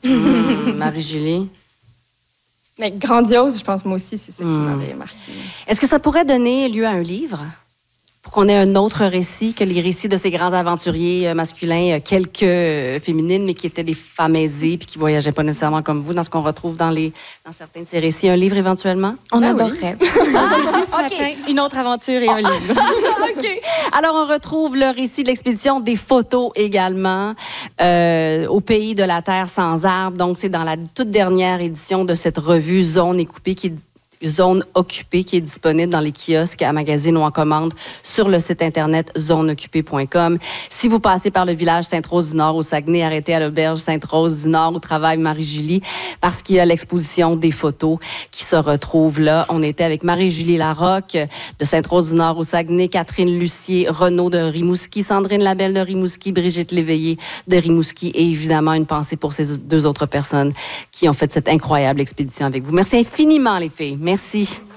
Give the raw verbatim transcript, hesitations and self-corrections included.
Mmh, Marie-Julie? Mais grandiose, je pense, moi aussi, c'est ça qui mmh. m'avait marqué. Est-ce que ça pourrait donner lieu à un livre? Pour qu'on ait un autre récit que les récits de ces grands aventuriers masculins, quelques féminines, mais qui étaient des femmes aisées puis qui voyageaient pas nécessairement comme vous, dans ce qu'on retrouve dans, les, dans certains de ces récits. Un livre, éventuellement? On Ben adorerait. Oui. Ah, okay. Une autre aventure et un livre. OK. Alors, on retrouve le récit de l'expédition, des photos également, euh, au pays de la Terre sans arbres. Donc, c'est dans la toute dernière édition de cette revue Zone et Coupée qui est Zone occupée qui est disponible dans les kiosques à magazine ou en commande sur le site internet zone occupée point com. Si vous passez par le village Sainte-Rose-du-Nord au Saguenay, arrêtez à l'auberge Sainte-Rose-du-Nord où travaille Marie-Julie parce qu'il y a l'exposition des photos qui se retrouve là. On était avec Marie-Julie Larocque de Sainte-Rose-du-Nord au Saguenay, Catherine Lucier, Renaud de Rimouski, Sandrine Labelle de Rimouski, Brigitte Léveillé de Rimouski et évidemment une pensée pour ces deux autres personnes qui ont fait cette incroyable expédition avec vous. Merci infiniment les filles. Merci.